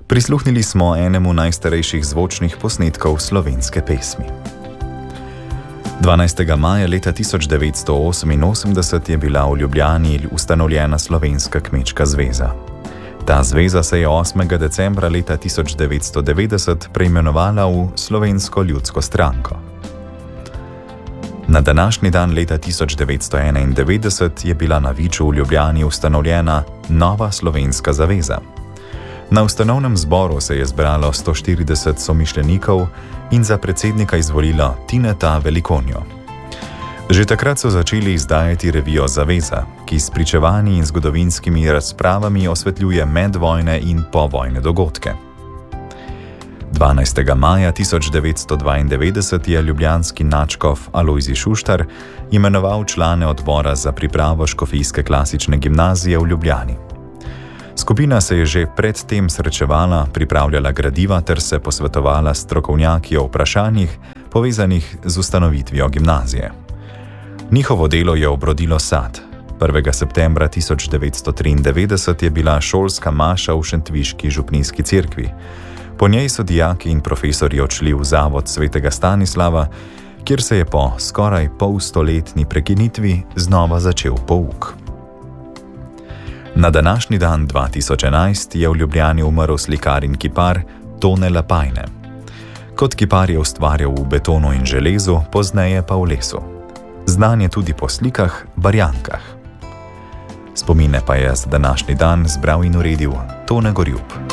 Prisluhnili smo enemu najstarejših zvočnih posnetkov slovenske pesmi. 12. maja leta 1988 je bila v Ljubljani ustanovljena Slovenska kmečka zveza. Ta zveza se je 8. decembra leta 1990 preimenovala v Slovensko ljudsko stranko. Na današnji dan leta 1991 je bila na Viču v Ljubljani ustanovljena Nova slovenska zaveza. Na ustanovnem zboru se je zbralo 140 somišljenikov in za predsednika izvolilo Tineta Velikonjo. Že takrat so začeli izdajati revijo Zaveza, ki s pričevanji in zgodovinskimi razpravami osvetljuje medvojne in povojne dogodke. 12. maja 1992 je ljubljanski nadškof Alojzij Šuštar imenoval člane odbora za pripravo škofijske klasične gimnazije v Ljubljani. Skupina se je že pred tem srečevala, pripravljala gradiva ter se posvetovala s strokovnjaki o vprašanjih, povezanih z ustanovitvijo gimnazije. Njihovo delo je obrodilo sad. 1. septembra 1993 je bila šolska maša v šentviški župnijski cerkvi. Po njej so dijaki in profesorji odšli v zavod svetega Stanislava, kjer se je po skoraj polstoletni prekinitvi znova začel pouk. Na današnji dan 2011 je v Ljubljani umrl slikar in kipar Tone Lapajne. Kot kipar je ustvarjal v betonu in železu, pozneje pa v lesu. Znan je tudi po slikah, barjankah. Spomine pa je za današnji dan zbral in uredil Tone Gorjup.